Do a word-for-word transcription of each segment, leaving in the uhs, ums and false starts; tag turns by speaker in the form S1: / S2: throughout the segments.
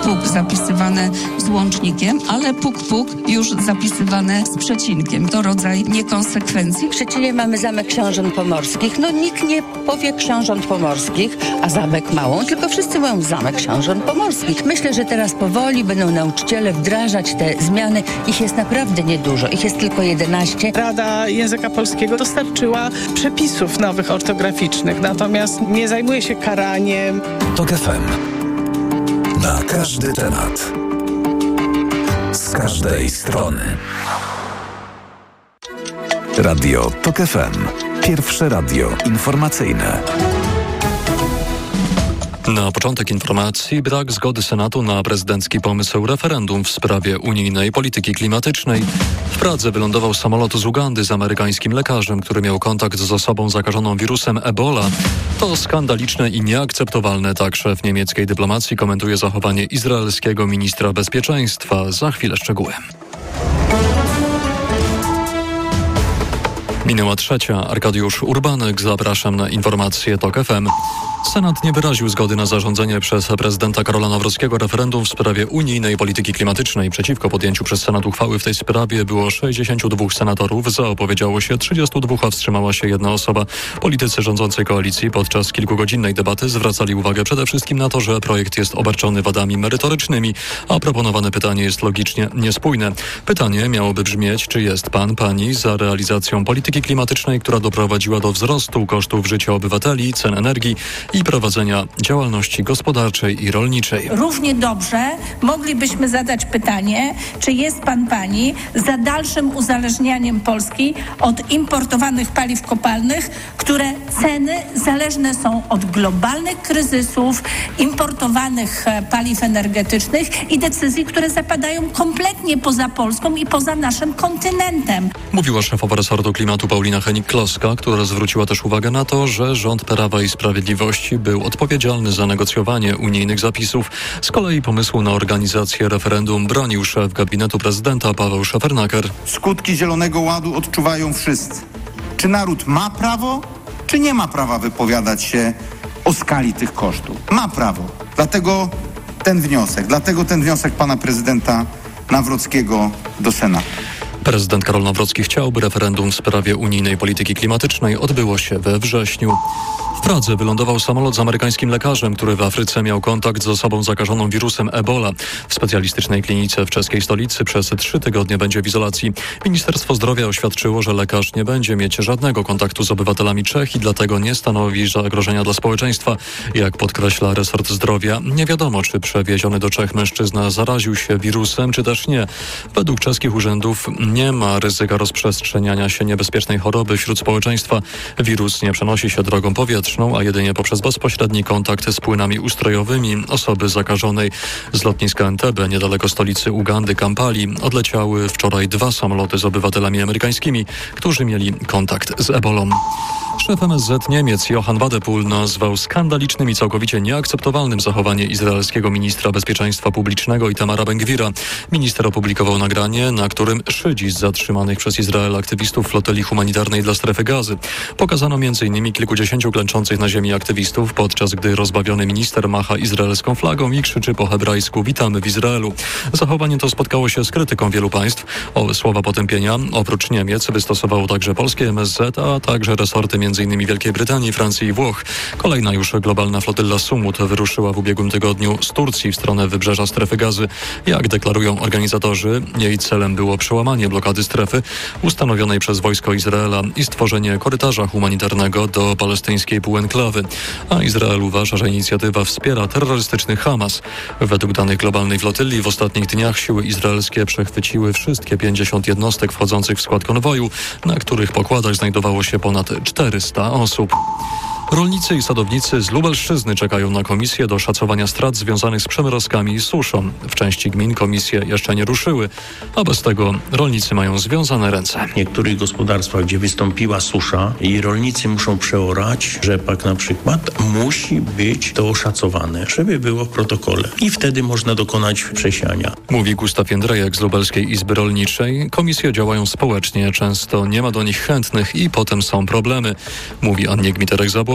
S1: Puk zapisywane z łącznikiem, ale puk, puk już zapisywane z przecinkiem. To rodzaj niekonsekwencji.
S2: W Szczecinie mamy Zamek Książąt Pomorskich. No nikt nie powie Książąt Pomorskich, a Zamek Małą, tylko wszyscy mówią Zamek Książąt Pomorskich. Myślę, że teraz powoli będą nauczyciele wdrażać te zmiany. Ich jest naprawdę niedużo. Ich jest tylko jedenaście.
S3: Rada Języka Polskiego dostarczyła przepisów nowych ortograficznych, natomiast nie zajmuje się karaniem.
S4: TOK F M. Na każdy temat. Z każdej strony. Radio TOK F M. Pierwsze radio informacyjne.
S5: Na początek informacji brak zgody Senatu na prezydencki pomysł referendum w sprawie unijnej polityki klimatycznej. W Pradze wylądował samolot z Ugandy z amerykańskim lekarzem, który miał kontakt z osobą zakażoną wirusem Ebola. To skandaliczne i nieakceptowalne, tak szef niemieckiej dyplomacji komentuje zachowanie izraelskiego ministra bezpieczeństwa. Za chwilę szczegóły. Minęła trzecia. Arkadiusz Urbanek. Zapraszam na informacje TOK F M. Senat nie wyraził zgody na zarządzenie przez prezydenta Karola Nawrockiego referendum w sprawie unijnej polityki klimatycznej. Przeciwko podjęciu przez Senat uchwały w tej sprawie było sześćdziesięciu dwóch senatorów, za opowiedziało się trzydziestu dwóch, a wstrzymała się jedna osoba. Politycy rządzącej koalicji podczas kilkugodzinnej debaty zwracali uwagę przede wszystkim na to, że projekt jest obarczony wadami merytorycznymi, a proponowane pytanie jest logicznie niespójne. Pytanie miałoby brzmieć, czy jest pan, pani za realizacją polityki klimatycznej, która doprowadziła do wzrostu kosztów życia obywateli, cen energii i prowadzenia działalności gospodarczej i rolniczej.
S6: Równie dobrze moglibyśmy zadać pytanie, czy jest pan, pani za dalszym uzależnianiem Polski od importowanych paliw kopalnych, które ceny zależne są od globalnych kryzysów, importowanych paliw energetycznych i decyzji, które zapadają kompletnie poza Polską i poza naszym kontynentem.
S5: Mówiła szefowa resortu klimatu Paulina Henik-Kloska, która zwróciła też uwagę na to, że rząd Prawa i Sprawiedliwości był odpowiedzialny za negocjowanie unijnych zapisów. Z kolei pomysłu na organizację referendum bronił szef gabinetu prezydenta Paweł Szefernaker.
S7: Skutki Zielonego Ładu odczuwają wszyscy. Czy naród ma prawo, czy nie ma prawa wypowiadać się o skali tych kosztów? Ma prawo. Dlatego ten wniosek, dlatego ten wniosek pana prezydenta Nawrockiego do Senatu.
S5: Prezydent Karol Nawrocki chciałby referendum w sprawie unijnej polityki klimatycznej odbyło się we wrześniu. W Pradze wylądował samolot z amerykańskim lekarzem, który w Afryce miał kontakt z osobą zakażoną wirusem Ebola. W specjalistycznej klinice w czeskiej stolicy przez trzy tygodnie będzie w izolacji. Ministerstwo Zdrowia oświadczyło, że lekarz nie będzie mieć żadnego kontaktu z obywatelami Czech i dlatego nie stanowi zagrożenia dla społeczeństwa. Jak podkreśla resort zdrowia, nie wiadomo, czy przewieziony do Czech mężczyzna zaraził się wirusem, czy też nie. Według czeskich urzędów nie ma ryzyka rozprzestrzeniania się niebezpiecznej choroby wśród społeczeństwa. Wirus nie przenosi się drogą powietrzną, a jedynie poprzez bezpośredni kontakt z płynami ustrojowymi osoby zakażonej. Z lotniska Entebbe, niedaleko stolicy Ugandy, Kampali, odleciały wczoraj dwa samoloty z obywatelami amerykańskimi, którzy mieli kontakt z Ebolą. Szef M S Z Niemiec Johann Wadephul nazwał skandalicznym i całkowicie nieakceptowalnym zachowanie izraelskiego ministra bezpieczeństwa publicznego Itamara Ben-Gvira. Minister opublikował nagranie, na którym szydzi z zatrzymanych przez Izrael aktywistów flotylii humanitarnej dla strefy Gazy. Pokazano między innymi kilkudziesięciu klęczących na ziemi aktywistów, podczas gdy rozbawiony minister macha izraelską flagą i krzyczy po hebrajsku "Witamy w Izraelu". Zachowanie to spotkało się z krytyką wielu państw. O słowa potępienia oprócz Niemiec wystosowało także polskie M S Z, a także resorty między innymi Wielkiej Brytanii, Francji i Włoch. Kolejna już globalna flotylla Sumut wyruszyła w ubiegłym tygodniu z Turcji w stronę wybrzeża strefy Gazy. Jak deklarują organizatorzy, jej celem było przełamanie blokady strefy ustanowionej przez wojsko Izraela i stworzenie korytarza humanitarnego do palestyńskiej półenklawy. A Izrael uważa, że inicjatywa wspiera terrorystyczny Hamas. Według danych globalnej flotyli w ostatnich dniach siły izraelskie przechwyciły wszystkie pięćdziesiąt jednostek wchodzących w skład konwoju, na których pokładach znajdowało się ponad czterysta osób. Rolnicy i sadownicy z Lubelszczyzny czekają na komisję do szacowania strat związanych z przymrozkami i suszą. W części gmin komisje jeszcze nie ruszyły, a bez tego rolnicy mają związane ręce.
S8: W niektórych gospodarstwach, gdzie wystąpiła susza i rolnicy muszą przeorać rzepak na przykład, musi być to oszacowane, żeby było w protokole i wtedy można dokonać przesiania.
S5: Mówi Gustaw Jędrejek z Lubelskiej Izby Rolniczej. Komisje działają społecznie, często nie ma do nich chętnych i potem są problemy. Mówi Annie Gmiterek-Zabłocka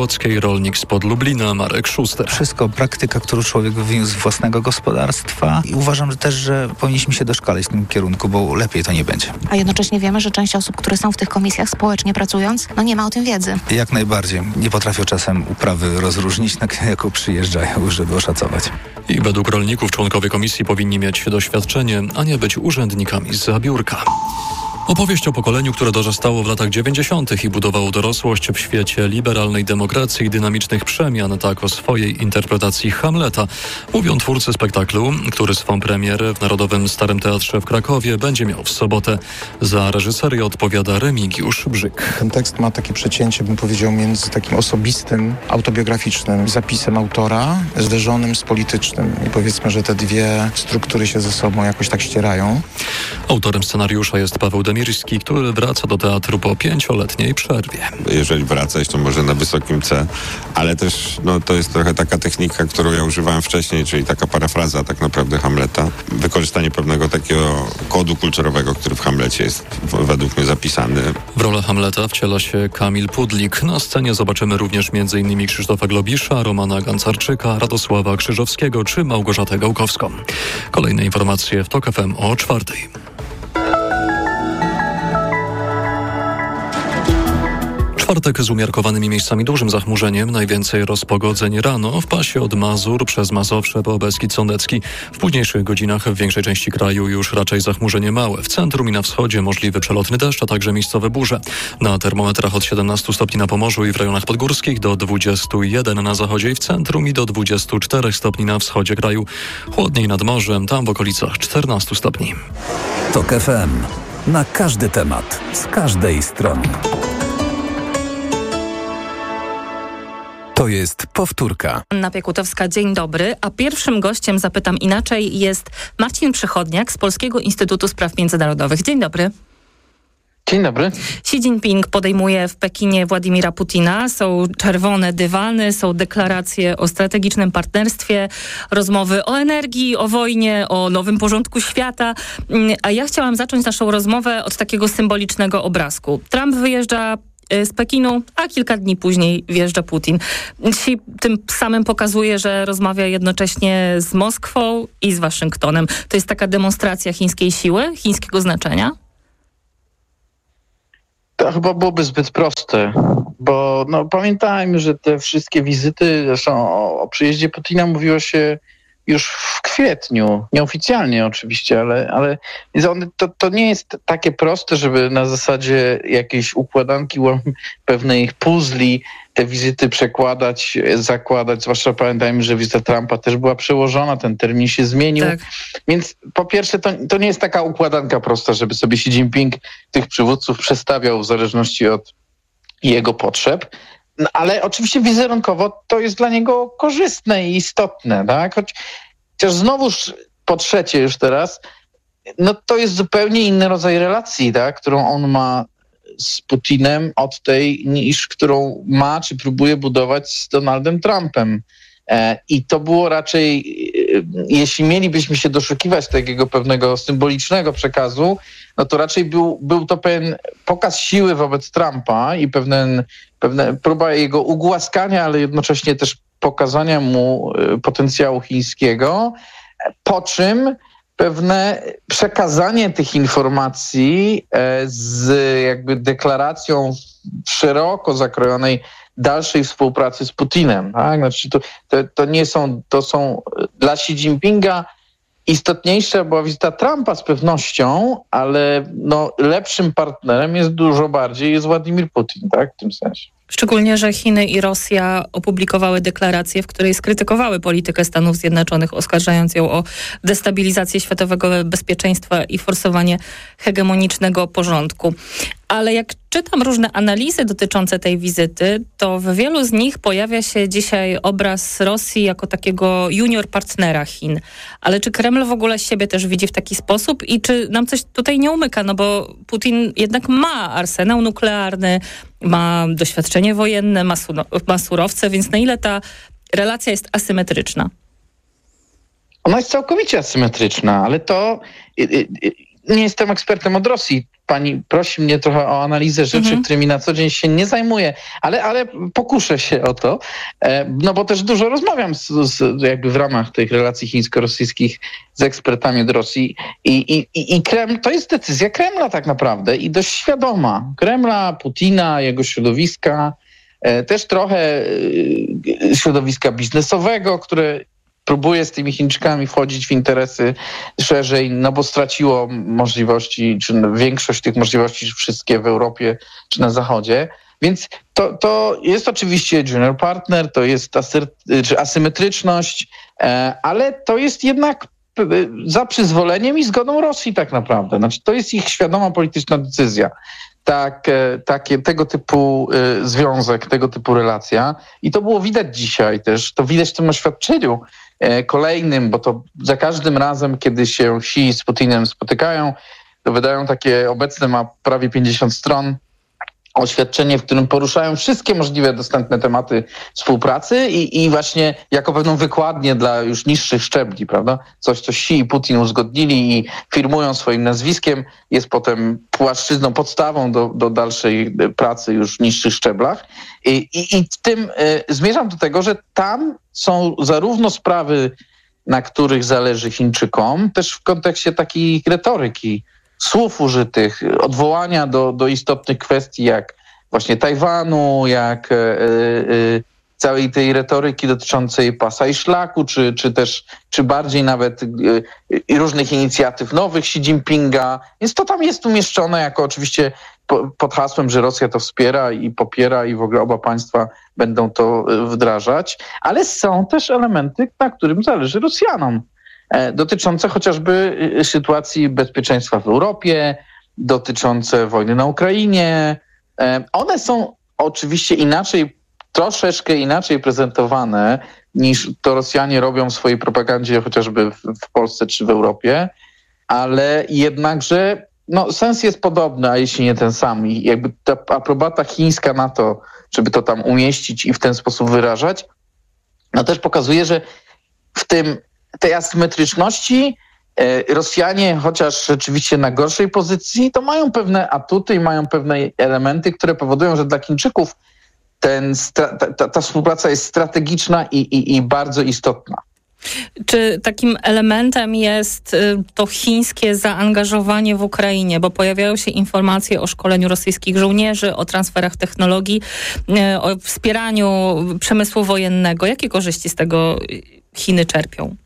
S5: Płockiej, rolnik spod Lublina Marek Szuster.
S9: Wszystko praktyka, którą człowiek wyniósł z własnego gospodarstwa i uważam że też, że powinniśmy się doszkalać w tym kierunku, bo lepiej to nie będzie.
S10: A jednocześnie wiemy, że część osób, które są w tych komisjach społecznie pracując, no nie ma o tym wiedzy.
S9: Jak najbardziej. Nie potrafią czasem uprawy rozróżnić, tak jako przyjeżdżają, żeby oszacować.
S5: I według rolników członkowie komisji powinni mieć doświadczenie, a nie być urzędnikami zza biurka. Opowieść o pokoleniu, które dorzastało w latach dziewięćdziesiątych i budowało dorosłość w świecie liberalnej demokracji i dynamicznych przemian, tak o swojej interpretacji Hamleta mówią twórcy spektaklu, który swą premierę w Narodowym Starym Teatrze w Krakowie będzie miał w sobotę. Za reżyserię odpowiada Remigiusz Brzyk.
S11: Ten tekst ma takie przecięcie, bym powiedział, między takim osobistym, autobiograficznym zapisem autora, zderzonym z politycznym. I powiedzmy, że te dwie struktury się ze sobą jakoś tak ścierają.
S5: Autorem scenariusza jest Paweł Demirski, który wraca do teatru po pięcioletniej przerwie.
S12: Jeżeli wracać, to może na wysokim C, ale też no, to jest trochę taka technika, którą ja używałem wcześniej, czyli taka parafraza tak naprawdę Hamleta. Wykorzystanie pewnego takiego kodu kulturowego, który w Hamlecie jest w, według mnie zapisany.
S5: W rolę Hamleta wciela się Kamil Pudlik. Na scenie zobaczymy również m.in. Krzysztofa Globisza, Romana Gancarczyka, Radosława Krzyżowskiego czy Małgorzatę Gałkowską. Kolejne informacje w TOK F M o czwartej. Czwartek z umiarkowanymi miejscami dużym zachmurzeniem, najwięcej rozpogodzeń rano w pasie od Mazur przez Mazowsze po Beskid Sądecki. W późniejszych godzinach w większej części kraju już raczej zachmurzenie małe. W centrum i na wschodzie możliwy przelotny deszcz, a także miejscowe burze. Na termometrach od siedemnastu stopni na Pomorzu i w rejonach podgórskich do dwudziestu jeden na zachodzie i w centrum i do dwudziestu czterech stopni na wschodzie kraju. Chłodniej nad morzem, tam w okolicach czternastu stopni.
S4: TOK F M. Na każdy temat, z każdej strony. To jest powtórka.
S13: Anna Piekutowska, dzień dobry. A pierwszym gościem, zapytam inaczej, jest Marcin Przychodniak z Polskiego Instytutu Spraw Międzynarodowych. Dzień dobry.
S14: Dzień dobry.
S13: Xi Jinping podejmuje w Pekinie Władimira Putina. Są czerwone dywany, są deklaracje o strategicznym partnerstwie, rozmowy o energii, o wojnie, o nowym porządku świata. A ja chciałam zacząć naszą rozmowę od takiego symbolicznego obrazku. Trump wyjeżdża z Pekinu, a kilka dni później wjeżdża Putin. Xi tym samym pokazuje, że rozmawia jednocześnie z Moskwą i z Waszyngtonem. To jest taka demonstracja chińskiej siły, chińskiego znaczenia?
S14: To chyba byłoby zbyt proste, bo no, pamiętajmy, że te wszystkie wizyty, zresztą o, o przyjeździe Putina mówiło się już w kwietniu, nieoficjalnie oczywiście, ale, ale to, to nie jest takie proste, żeby na zasadzie jakiejś układanki pewnej puzli te wizyty przekładać, zakładać, zwłaszcza pamiętajmy, że wizyta Trumpa też była przełożona, ten termin się zmienił. Tak. Więc po pierwsze to, to nie jest taka układanka prosta, żeby sobie Xi Jinping tych przywódców przestawiał w zależności od jego potrzeb. No, ale oczywiście wizerunkowo to jest dla niego korzystne i istotne, tak? Choć, chociaż znowuż po trzecie już teraz, no to jest zupełnie inny rodzaj relacji, tak? Którą on ma z Putinem od tej, niż którą ma czy próbuje budować z Donaldem Trumpem. E, I to było raczej, e, jeśli mielibyśmy się doszukiwać takiego pewnego symbolicznego przekazu, no to raczej był, był to pewien pokaz siły wobec Trumpa i pewien, pewna próba jego ugłaskania, ale jednocześnie też pokazania mu e, potencjału chińskiego, po czym pewne przekazanie tych informacji e, z jakby deklaracją szeroko zakrojonej dalszej współpracy z Putinem. Tak? Znaczy to, to, to nie są, to są dla Xi Jinpinga istotniejsza była wizyta Trumpa z pewnością, ale no, lepszym partnerem jest dużo bardziej jest Władimir Putin, tak, w tym sensie.
S13: Szczególnie, że Chiny i Rosja opublikowały deklarację, w której skrytykowały politykę Stanów Zjednoczonych, oskarżając ją o destabilizację światowego bezpieczeństwa i forsowanie hegemonicznego porządku. Ale jak czytam różne analizy dotyczące tej wizyty, to w wielu z nich pojawia się dzisiaj obraz Rosji jako takiego junior partnera Chin. Ale czy Kreml w ogóle siebie też widzi w taki sposób i czy nam coś tutaj nie umyka? No bo Putin jednak ma arsenał nuklearny, ma doświadczenie wojenne, ma, su- ma surowce, więc na ile ta relacja jest asymetryczna?
S14: Ona jest całkowicie asymetryczna, ale to... Y, y, y, nie jestem ekspertem od Rosji. pani prosi mnie trochę o analizę rzeczy, mhm. którymi na co dzień się nie zajmuję, ale, ale pokuszę się o to, no bo też dużo rozmawiam z, z, jakby w ramach tych relacji chińsko-rosyjskich z ekspertami od Rosji i, i, i Kreml, to jest decyzja Kremla tak naprawdę i dość świadoma. Kremla, Putina, jego środowiska, też trochę środowiska biznesowego, które próbuje z tymi Chińczykami wchodzić w interesy szerzej, no bo straciło możliwości, czy większość tych możliwości, wszystkie w Europie czy na Zachodzie. Więc to, to jest oczywiście junior partner, to jest asyr, czy asymetryczność, ale to jest jednak za przyzwoleniem i zgodą Rosji tak naprawdę. Znaczy, to jest ich świadoma polityczna decyzja. Tak, takie, tego typu y, związek, tego typu relacja. I to było widać dzisiaj też, to widać w tym oświadczeniu y, kolejnym, bo to za każdym razem, kiedy się Xi z Putinem spotykają, to wydają takie, obecne ma prawie pięćdziesiąt stron, oświadczenie, w którym poruszają wszystkie możliwe dostępne tematy współpracy i, i właśnie jako pewną wykładnię dla już niższych szczebli, prawda? Coś, co Xi i Putin uzgodnili i firmują swoim nazwiskiem, jest potem płaszczyzną, podstawą do, do dalszej pracy już w niższych szczeblach. I, i, i w tym y, zmierzam do tego, że tam są zarówno sprawy, na których zależy Chińczykom, też w kontekście takiej retoryki, słów użytych, odwołania do, do istotnych kwestii jak właśnie Tajwanu, jak e, e, całej tej retoryki dotyczącej pasa i szlaku, czy, czy też, czy bardziej nawet e, różnych inicjatyw nowych Xi Jinpinga. Więc to tam jest umieszczone jako oczywiście po, pod hasłem, że Rosja to wspiera i popiera i w ogóle oba państwa będą to wdrażać. Ale są też elementy, na którym zależy Rosjanom, dotyczące chociażby sytuacji bezpieczeństwa w Europie, dotyczące wojny na Ukrainie. One są oczywiście inaczej, troszeczkę inaczej prezentowane niż to Rosjanie robią w swojej propagandzie chociażby w, w Polsce czy w Europie, ale jednakże no, sens jest podobny, a jeśli nie ten sam. I jakby ta aprobata chińska na to, żeby to tam umieścić i w ten sposób wyrażać, no też pokazuje, że w tym tej asymetryczności Rosjanie, chociaż rzeczywiście na gorszej pozycji, to mają pewne atuty i mają pewne elementy, które powodują, że dla Chińczyków ten, ta, ta, ta współpraca jest strategiczna i, i, i bardzo istotna.
S13: Czy takim elementem jest to chińskie zaangażowanie w Ukrainie? Bo pojawiają się informacje o szkoleniu rosyjskich żołnierzy, o transferach technologii, o wspieraniu przemysłu wojennego. Jakie korzyści z tego Chiny czerpią?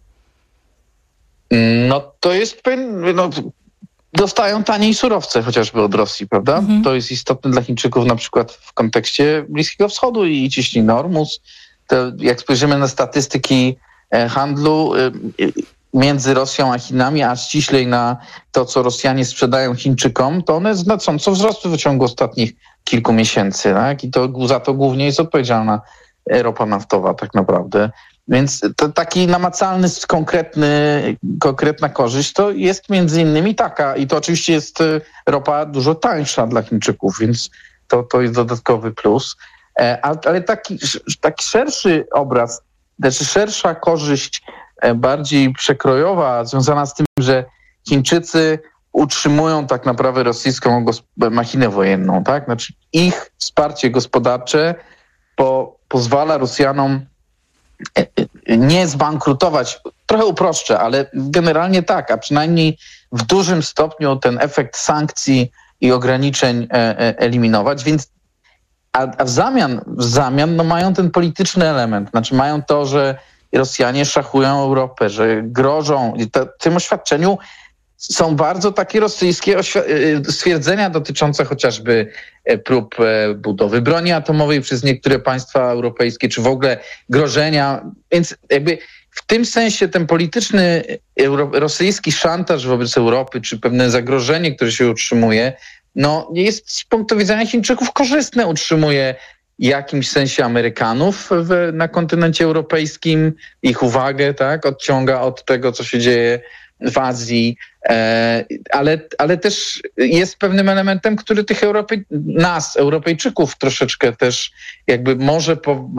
S14: No to jest, no, dostają taniej surowce chociażby od Rosji, prawda? Mhm. To jest istotne dla Chińczyków na przykład w kontekście Bliskiego Wschodu i ciśniny Ormus. To jak spojrzymy na statystyki handlu między Rosją a Chinami, a ściślej na to, co Rosjanie sprzedają Chińczykom, to one znacząco wzrosły w ciągu ostatnich kilku miesięcy, tak? I to za to głównie jest odpowiedzialna ropa naftowa tak naprawdę. Więc to taki namacalny, konkretny, konkretna korzyść to jest między innymi taka i to oczywiście jest ropa dużo tańsza dla Chińczyków, więc to, to jest dodatkowy plus. Ale taki, taki szerszy obraz, znaczy szersza korzyść, bardziej przekrojowa, związana z tym, że Chińczycy utrzymują tak naprawdę rosyjską machinę wojenną, tak? Znaczy ich wsparcie gospodarcze po, pozwala Rosjanom nie zbankrutować, trochę uproszczę, ale generalnie tak, a przynajmniej w dużym stopniu ten efekt sankcji i ograniczeń eliminować, więc a, a w zamian, w zamian no mają ten polityczny element, znaczy mają to, że Rosjanie szachują Europę, że grożą. I to, w tym oświadczeniu są bardzo takie rosyjskie stwierdzenia dotyczące chociażby prób budowy broni atomowej przez niektóre państwa europejskie, czy w ogóle grożenia. Więc jakby w tym sensie ten polityczny euro- rosyjski szantaż wobec Europy, czy pewne zagrożenie, które się utrzymuje, no jest z punktu widzenia Chińczyków korzystne, utrzymuje w jakimś sensie Amerykanów w, na kontynencie europejskim, ich uwagę, tak, odciąga od tego, co się dzieje w Azji, e, ale, ale też jest pewnym elementem, który tych Europej, nas, Europejczyków troszeczkę też jakby może po,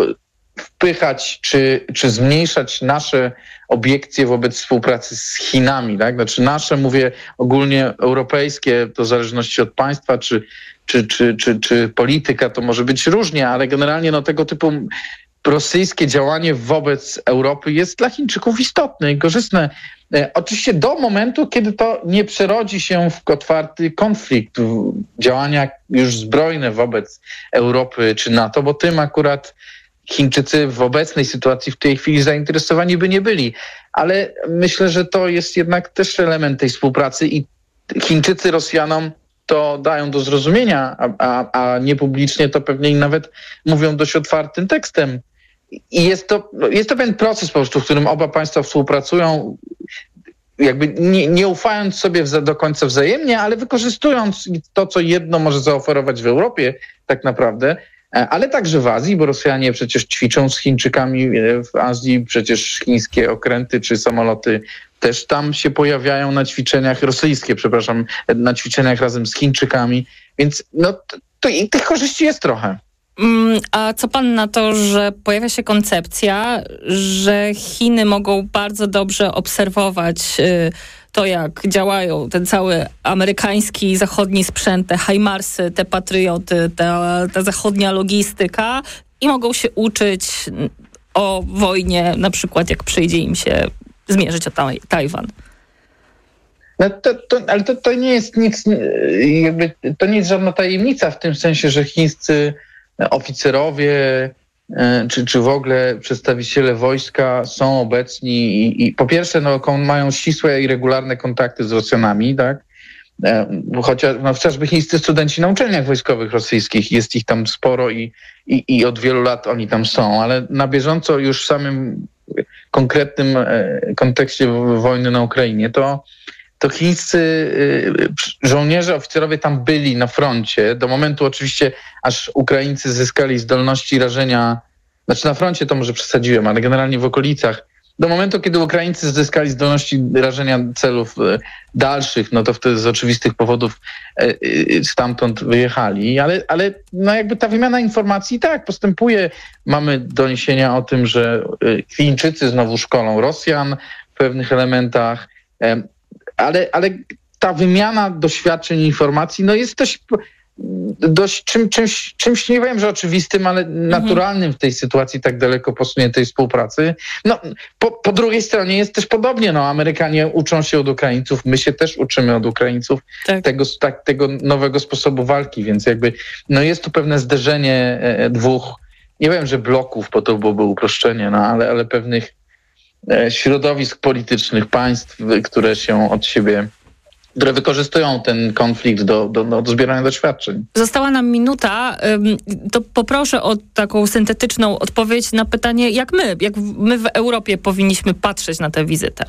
S14: wpychać czy, czy zmniejszać nasze obiekcje wobec współpracy z Chinami, tak? Znaczy nasze, mówię ogólnie europejskie, to w zależności od państwa czy, czy, czy, czy, czy polityka, to może być różnie, ale generalnie no, tego typu rosyjskie działanie wobec Europy jest dla Chińczyków istotne i korzystne. E, oczywiście do momentu, kiedy to nie przerodzi się w otwarty konflikt, w działania już zbrojne wobec Europy czy NATO, bo tym akurat Chińczycy w obecnej sytuacji w tej chwili zainteresowani by nie byli. Ale myślę, że to jest jednak też element tej współpracy i Chińczycy Rosjanom to dają do zrozumienia, a, a, a niepublicznie to pewnie im nawet mówią dość otwartym tekstem. I jest to, jest to pewien proces po prostu, w którym oba państwa współpracują, jakby nie, nie ufając sobie wza, do końca wzajemnie, ale wykorzystując to, co jedno może zaoferować w Europie tak naprawdę, ale także w Azji, bo Rosjanie przecież ćwiczą z Chińczykami w Azji, przecież chińskie okręty czy samoloty też tam się pojawiają na ćwiczeniach, rosyjskie, przepraszam, na ćwiczeniach razem z Chińczykami, więc no to, to i tych korzyści jest trochę.
S13: A co pan na to, że pojawia się koncepcja, że Chiny mogą bardzo dobrze obserwować to, jak działają ten cały amerykański, zachodni sprzęt, te HIMARSy, te patrioty, ta, ta zachodnia logistyka i mogą się uczyć o wojnie, na przykład jak przyjdzie im się zmierzyć o taj- Tajwan?
S14: No to, to, ale to, to nie jest nic, jakby, to nie jest żadna tajemnica w tym sensie, że chińscy oficerowie czy, czy w ogóle przedstawiciele wojska są obecni i, i po pierwsze no, mają ścisłe i regularne kontakty z Rosjanami, tak? Chociaż, no, chociażby chińscy studenci na uczelniach wojskowych rosyjskich, jest ich tam sporo i, i, i od wielu lat oni tam są, ale na bieżąco już w samym konkretnym kontekście wojny na Ukrainie, to to chińscy żołnierze, oficerowie tam byli na froncie, do momentu oczywiście, aż Ukraińcy zyskali zdolności rażenia, znaczy na froncie to może przesadziłem, ale generalnie w okolicach, do momentu, kiedy Ukraińcy zyskali zdolności rażenia celów dalszych, no to wtedy z oczywistych powodów stamtąd wyjechali, ale, ale no jakby ta wymiana informacji tak postępuje. Mamy doniesienia o tym, że Chińczycy znowu szkolą Rosjan w pewnych elementach, Ale, ale ta wymiana doświadczeń i informacji no jest dość, dość czym, czymś, czymś, nie wiem, że oczywistym, ale naturalnym w tej sytuacji tak daleko posuniętej współpracy. No, po, po drugiej stronie jest też podobnie. No, Amerykanie uczą się od Ukraińców, my się też uczymy od Ukraińców tak. Tego, tak, tego nowego sposobu walki, więc jakby no jest tu pewne zderzenie e, dwóch, nie wiem, że bloków, bo to byłoby uproszczenie, no, ale, ale pewnych środowisk politycznych państw, które się od siebie, które wykorzystują ten konflikt do, do, do zbierania doświadczeń.
S13: Została nam minuta, to poproszę o taką syntetyczną odpowiedź na pytanie, jak my, jak my w Europie powinniśmy patrzeć na tę wizytę.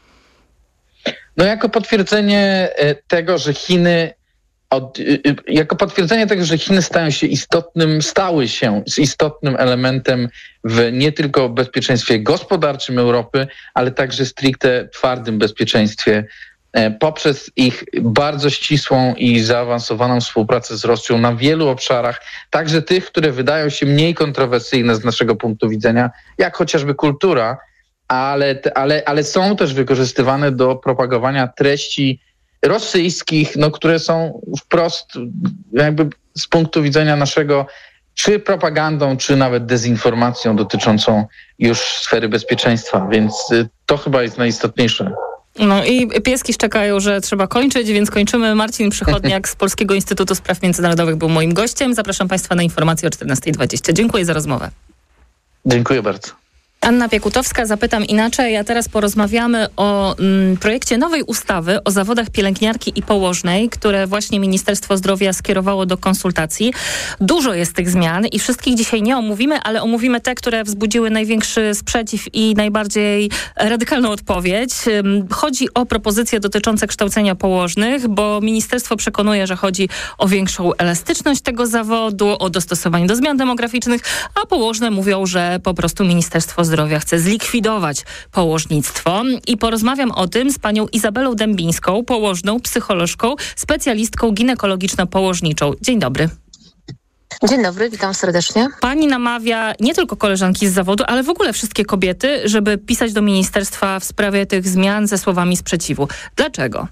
S14: No jako potwierdzenie tego, że Chiny Od, jako potwierdzenie tego, że Chiny stają się istotnym, stały się z istotnym elementem w nie tylko bezpieczeństwie gospodarczym Europy, ale także stricte twardym bezpieczeństwie poprzez ich bardzo ścisłą i zaawansowaną współpracę z Rosją na wielu obszarach, także tych, które wydają się mniej kontrowersyjne z naszego punktu widzenia, jak chociażby kultura, ale, ale, ale są też wykorzystywane do propagowania treści rosyjskich, no, które są wprost jakby z punktu widzenia naszego czy propagandą, czy nawet dezinformacją dotyczącą już sfery bezpieczeństwa, więc to chyba jest najistotniejsze.
S13: No i pieski szczekają, że trzeba kończyć, więc kończymy. Marcin Przychodniak z Polskiego Instytutu Spraw Międzynarodowych był moim gościem. Zapraszam Państwa na informacje o czternasta dwadzieścia. Dziękuję za rozmowę.
S14: Dziękuję bardzo.
S13: Anna Piekutowska, zapytam inaczej, a teraz porozmawiamy o mm, projekcie nowej ustawy o zawodach pielęgniarki i położnej, które właśnie Ministerstwo Zdrowia skierowało do konsultacji. Dużo jest tych zmian i wszystkich dzisiaj nie omówimy, ale omówimy te, które wzbudziły największy sprzeciw i najbardziej radykalną odpowiedź. Chodzi o propozycje dotyczące kształcenia położnych, bo ministerstwo przekonuje, że chodzi o większą elastyczność tego zawodu, o dostosowanie do zmian demograficznych, a położne mówią, że po prostu Ministerstwo Zdrowia chce zlikwidować położnictwo. I porozmawiam o tym z panią Izabelą Dębińską, położną, psycholożką, specjalistką ginekologiczno-położniczą. Dzień dobry.
S10: Dzień dobry, witam serdecznie.
S13: Pani namawia nie tylko koleżanki z zawodu, ale w ogóle wszystkie kobiety, żeby pisać do ministerstwa w sprawie tych zmian ze słowami sprzeciwu. Dlaczego?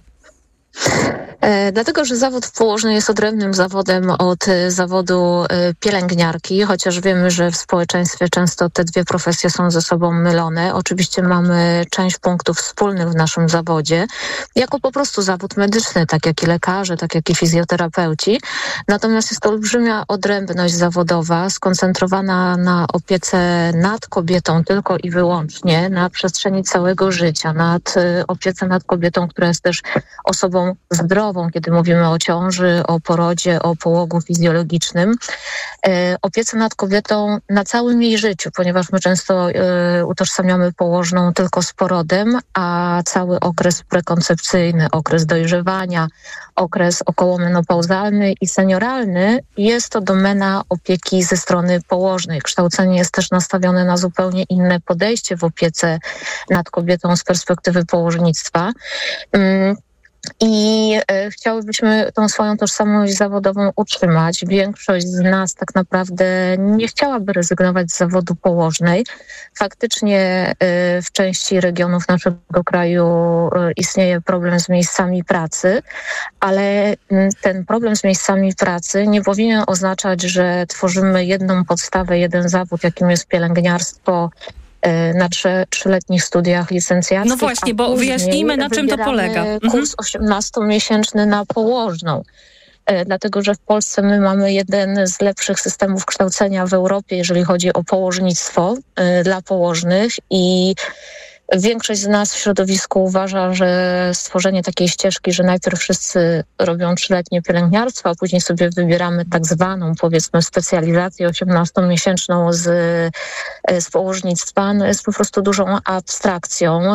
S10: E, dlatego, że zawód położny jest odrębnym zawodem od e, zawodu e, pielęgniarki, chociaż wiemy, że w społeczeństwie często te dwie profesje są ze sobą mylone. Oczywiście mamy część punktów wspólnych w naszym zawodzie, jako po prostu zawód medyczny, tak jak i lekarze, tak jak i fizjoterapeuci. Natomiast jest to olbrzymia odrębność zawodowa, skoncentrowana na opiece nad kobietą tylko i wyłącznie, na przestrzeni całego życia, nad e, opiece nad kobietą, która jest też osobą zdrową, kiedy mówimy o ciąży, o porodzie, o połogu fizjologicznym. E, opiece nad kobietą na całym jej życiu, ponieważ my często e, utożsamiamy położną tylko z porodem, a cały okres prekoncepcyjny, okres dojrzewania, okres okołomenopauzalny i senioralny jest to domena opieki ze strony położnej. Kształcenie jest też nastawione na zupełnie inne podejście w opiece nad kobietą z perspektywy położnictwa. Mm. I e, chciałybyśmy tą swoją tożsamość zawodową utrzymać. Większość z nas tak naprawdę nie chciałaby rezygnować z zawodu położnej. Faktycznie e, w części regionów naszego kraju e, istnieje problem z miejscami pracy, ale m, ten problem z miejscami pracy nie powinien oznaczać, że tworzymy jedną podstawę, jeden zawód, jakim jest pielęgniarstwo, na trzy, trzyletnich studiach licencjackich.
S13: No właśnie, bo wyjaśnijmy, na czym to polega.
S10: Kurs osiemnastomiesięczny na położną. Dlatego, że w Polsce my mamy jeden z lepszych systemów kształcenia w Europie, jeżeli chodzi o położnictwo dla położnych i większość z nas w środowisku uważa, że stworzenie takiej ścieżki, że najpierw wszyscy robią trzyletnie pielęgniarstwo, a później sobie wybieramy tak zwaną, powiedzmy, specjalizację osiemnastomiesięczną z, z położnictwa, no jest po prostu dużą abstrakcją.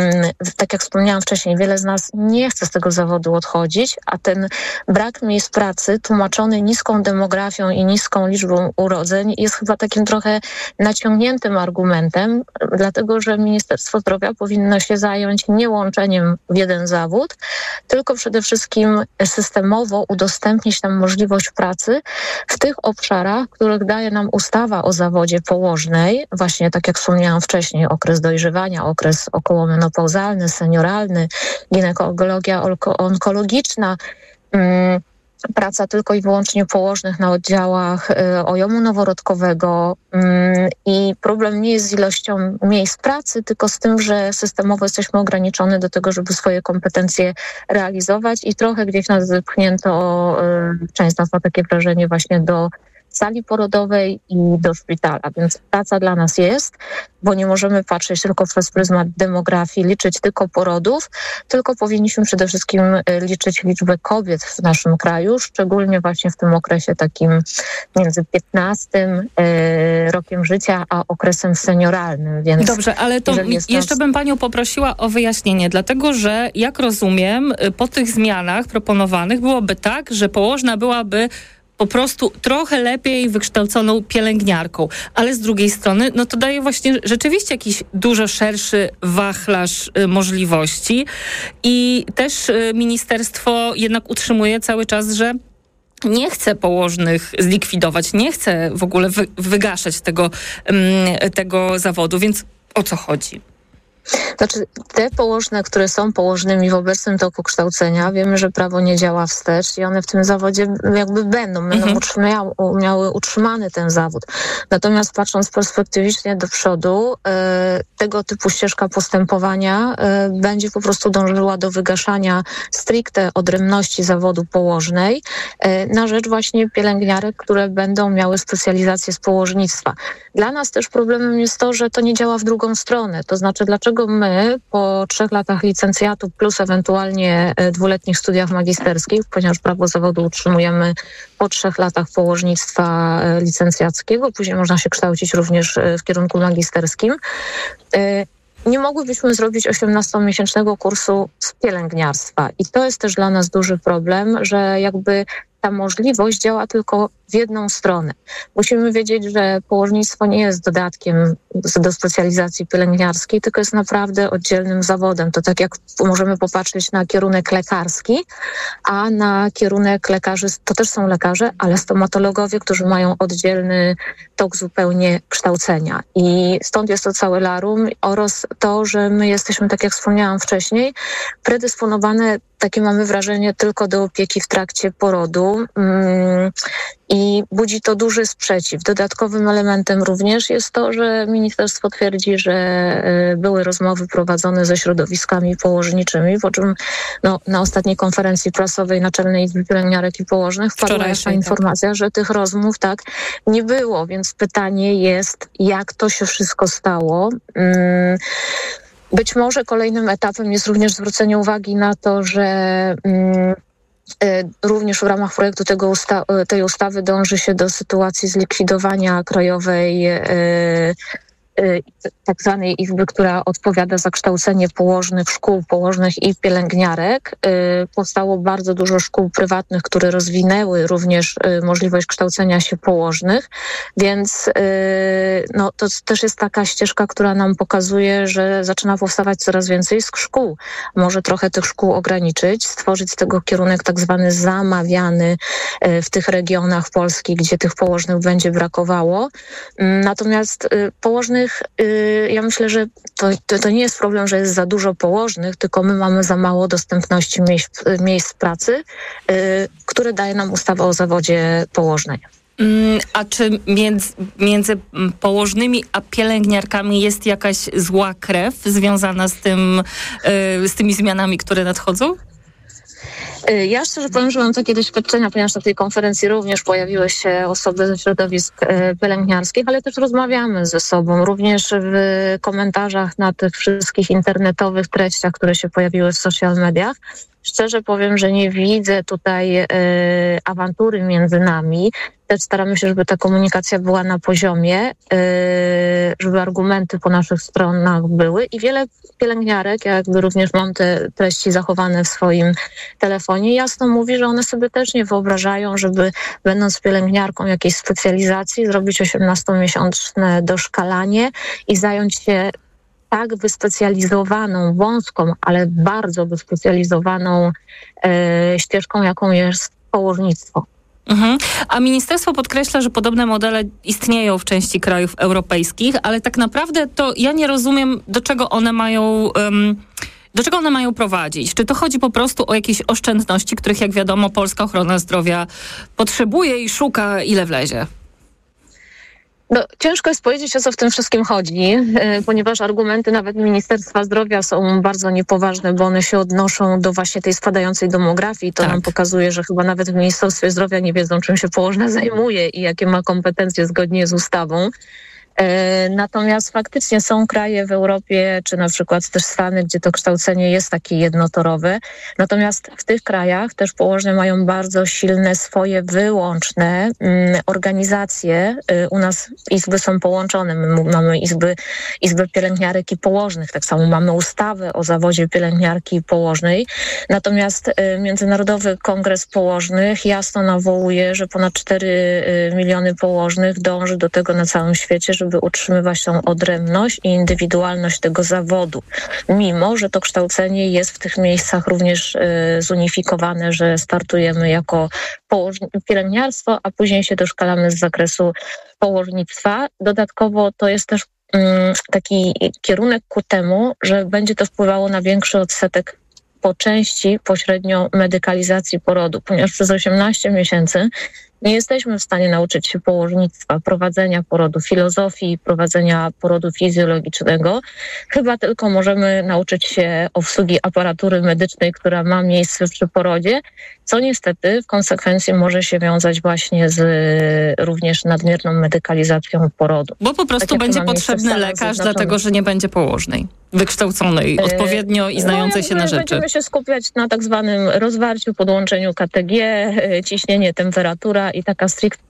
S10: Tak jak wspomniałam wcześniej, wiele z nas nie chce z tego zawodu odchodzić, a ten brak miejsc pracy tłumaczony niską demografią i niską liczbą urodzeń jest chyba takim trochę naciągniętym argumentem, dlatego że Ministerstwo Zdrowia powinno się zająć nie łączeniem w jeden zawód, tylko przede wszystkim systemowo udostępnić nam możliwość pracy w tych obszarach, których daje nam ustawa o zawodzie położnej, właśnie tak jak wspomniałam wcześniej, okres dojrzewania, okres okołomenopauzalny, senioralny, ginekologia onkologiczna, mm, praca tylko i wyłącznie położnych na oddziałach y, ojomu noworodkowego y, i problem nie jest z ilością miejsc pracy, tylko z tym, że systemowo jesteśmy ograniczone do tego, żeby swoje kompetencje realizować i trochę gdzieś nas zepchnięto, y, część z nas ma takie wrażenie, właśnie do sali porodowej i do szpitala, więc praca dla nas jest, bo nie możemy patrzeć tylko przez pryzmat demografii, liczyć tylko porodów, tylko powinniśmy przede wszystkim liczyć liczbę kobiet w naszym kraju, szczególnie właśnie w tym okresie takim między piętnastym e, rokiem życia, a okresem senioralnym. Więc
S13: dobrze, ale to jeszcze nas... bym panią poprosiła o wyjaśnienie, dlatego że jak rozumiem, po tych zmianach proponowanych byłoby tak, że położna byłaby po prostu trochę lepiej wykształconą pielęgniarką. Ale z drugiej strony, no to daje właśnie rzeczywiście jakiś dużo szerszy wachlarz y, możliwości i też y, ministerstwo jednak utrzymuje cały czas, że nie chce położnych zlikwidować, nie chce w ogóle wy, wygaszać tego, y, tego zawodu, więc o co chodzi?
S10: Znaczy, te położne, które są położnymi w obecnym toku kształcenia, wiemy, że prawo nie działa wstecz i one w tym zawodzie jakby będą, będą mhm. utrzymiały, miały utrzymany ten zawód. Natomiast patrząc perspektywicznie do przodu, e, tego typu ścieżka postępowania e, będzie po prostu dążyła do wygaszania stricte odrębności zawodu położnej e, na rzecz właśnie pielęgniarek, które będą miały specjalizację z położnictwa. Dla nas też problemem jest to, że to nie działa w drugą stronę. To znaczy, dlaczego my po trzech latach licencjatu plus ewentualnie dwuletnich studiach magisterskich, ponieważ prawo zawodu utrzymujemy po trzech latach położnictwa licencjackiego, później można się kształcić również w kierunku magisterskim, nie mogłybyśmy zrobić osiemnastomiesięcznego kursu z pielęgniarstwa. I to jest też dla nas duży problem, że jakby ta możliwość działa tylko w jedną stronę. Musimy wiedzieć, że położnictwo nie jest dodatkiem do specjalizacji pielęgniarskiej, tylko jest naprawdę oddzielnym zawodem. To tak jak możemy popatrzeć na kierunek lekarski, a na kierunek lekarzy, to też są lekarze, ale stomatologowie, którzy mają oddzielny tok zupełnie kształcenia. I stąd jest to całe larum oraz to, że my jesteśmy, tak jak wspomniałam wcześniej, predysponowane, takie mamy wrażenie, tylko do opieki w trakcie porodu mm, i budzi to duży sprzeciw. Dodatkowym elementem również jest to, że ministerstwo twierdzi, że y, były rozmowy prowadzone ze środowiskami położniczymi, po czym no, na ostatniej konferencji prasowej Naczelnej Izby Pielęgniarek i Położnych wpadła jasna informacja, że tych rozmów tak nie było, więc pytanie jest, jak to się wszystko stało. Mm, Być może kolejnym etapem jest również zwrócenie uwagi na to, że mm, y, również w ramach projektu tego usta- tej ustawy dąży się do sytuacji zlikwidowania krajowej y, y, tak zwanej izby, która odpowiada za kształcenie położnych, szkół położnych i pielęgniarek. Y, powstało bardzo dużo szkół prywatnych, które rozwinęły również y, możliwość kształcenia się położnych, więc y, no, to też jest taka ścieżka, która nam pokazuje, że zaczyna powstawać coraz więcej szkół. Może trochę tych szkół ograniczyć, stworzyć z tego kierunek tak zwany zamawiany y, w tych regionach Polski, gdzie tych położnych będzie brakowało. Y, natomiast y, położnych y, ja myślę, że to, to, to nie jest problem, że jest za dużo położnych, tylko my mamy za mało dostępności miejsc, miejsc pracy, yy, które daje nam ustawa o zawodzie położnej.
S13: A czy między, między położnymi a pielęgniarkami jest jakaś zła krew związana z tym, yy, z tymi zmianami, które nadchodzą?
S10: Ja szczerze powiem, że mam takie doświadczenia, ponieważ na tej konferencji również pojawiły się osoby ze środowisk pielęgniarskich, ale też rozmawiamy ze sobą, również w komentarzach na tych wszystkich internetowych treściach, które się pojawiły w social mediach. Szczerze powiem, że nie widzę tutaj y, awantury między nami. Też staramy się, żeby ta komunikacja była na poziomie, y, żeby argumenty po naszych stronach były i wiele pielęgniarek, ja jakby również mam te treści zachowane w swoim telefonie, jasno mówi, że one sobie też nie wyobrażają, żeby będąc pielęgniarką jakiejś specjalizacji zrobić osiemnastomiesięczne doszkalanie i zająć się tak wyspecjalizowaną, wąską, ale bardzo wyspecjalizowaną e, ścieżką, jaką jest położnictwo.
S13: Mhm. A ministerstwo podkreśla, że podobne modele istnieją w części krajów europejskich, ale tak naprawdę to ja nie rozumiem, do czego one mają... Um, do czego one mają prowadzić? Czy to chodzi po prostu o jakieś oszczędności, których jak wiadomo polska ochrona zdrowia potrzebuje i szuka ile wlezie?
S10: No, ciężko jest powiedzieć, o co w tym wszystkim chodzi, yy, ponieważ argumenty nawet Ministerstwa Zdrowia są bardzo niepoważne, bo one się odnoszą do właśnie tej spadającej demografii. To tak nam pokazuje, że chyba nawet w Ministerstwie Zdrowia nie wiedzą, czym się położna zajmuje i jakie ma kompetencje zgodnie z ustawą. Natomiast faktycznie są kraje w Europie, czy na przykład też Stany, gdzie to kształcenie jest takie jednotorowe. Natomiast w tych krajach też położne mają bardzo silne swoje wyłączne mm, organizacje. U nas izby są połączone. My mamy izby, izby pielęgniarek i położnych. Tak samo mamy ustawę o zawodzie pielęgniarki i położnej. Natomiast y, Międzynarodowy Kongres Położnych jasno nawołuje, że ponad cztery miliony położnych dąży do tego na całym świecie, żeby żeby utrzymywać tą odrębność i indywidualność tego zawodu. Mimo że to kształcenie jest w tych miejscach również y, zunifikowane, że startujemy jako położni- pielęgniarstwo, a później się doszkalamy z zakresu położnictwa. Dodatkowo to jest też y, taki kierunek ku temu, że będzie to wpływało na większy odsetek po części pośrednio medykalizacji porodu, ponieważ przez osiemnaście miesięcy nie jesteśmy w stanie nauczyć się położnictwa, prowadzenia porodu, filozofii prowadzenia porodu fizjologicznego. Chyba tylko możemy nauczyć się obsługi aparatury medycznej, która ma miejsce przy porodzie, co niestety w konsekwencji może się wiązać właśnie z również nadmierną medykalizacją porodu.
S13: Bo po prostu tak będzie potrzebny lekarz, dlatego że nie będzie położnej, wykształconej odpowiednio i znającej no, się na rzeczy.
S10: Będziemy się skupiać na tak zwanym rozwarciu, podłączeniu K T G, ciśnienie, temperatura i taka stricte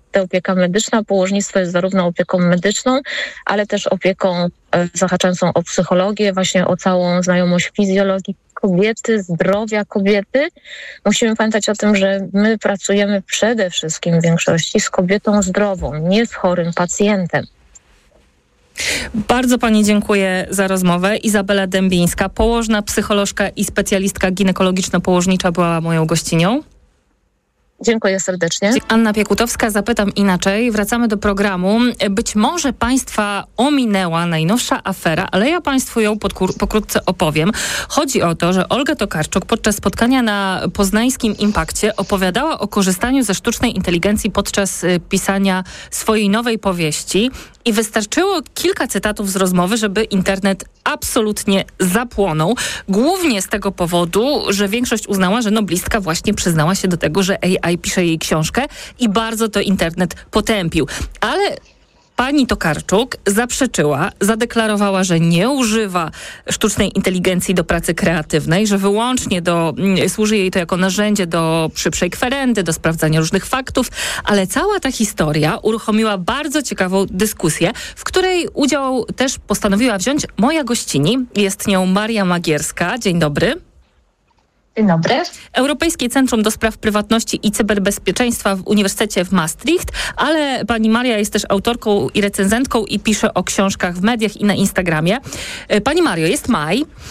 S10: to opieka medyczna. Położnictwo jest zarówno opieką medyczną, ale też opieką zahaczającą o psychologię, właśnie o całą znajomość fizjologii kobiety, zdrowia kobiety. Musimy pamiętać o tym, że my pracujemy przede wszystkim w większości z kobietą zdrową, nie z chorym pacjentem.
S13: Bardzo pani dziękuję za rozmowę. Izabela Dębińska, położna, psycholożka i specjalistka ginekologiczno-położnicza była moją gościnią.
S10: Dziękuję serdecznie.
S13: Anna Piekutowska, zapytam inaczej. Wracamy do programu. Być może państwa ominęła najnowsza afera, ale ja państwu ją podkur- pokrótce opowiem. Chodzi o to, że Olga Tokarczuk podczas spotkania na poznańskim Impakcie opowiadała o korzystaniu ze sztucznej inteligencji podczas y, pisania swojej nowej powieści. I wystarczyło kilka cytatów z rozmowy, żeby internet absolutnie zapłonął. Głównie z tego powodu, że większość uznała, że noblistka właśnie przyznała się do tego, że A I pisze jej książkę i bardzo to internet potępił. Ale pani Tokarczuk zaprzeczyła, zadeklarowała, że nie używa sztucznej inteligencji do pracy kreatywnej, że wyłącznie do, służy jej to jako narzędzie do szybszej kwerendy, do sprawdzania różnych faktów, ale cała ta historia uruchomiła bardzo ciekawą dyskusję, w której udział też postanowiła wziąć moja gościni. Jest nią Maria Magierska. Dzień dobry.
S15: Dzień dobry.
S13: Europejskie Centrum do Spraw Prywatności i Cyberbezpieczeństwa w Uniwersytecie w Maastricht, ale pani Maria jest też autorką i recenzentką i pisze o książkach w mediach i na Instagramie. Pani Mario, jest maj.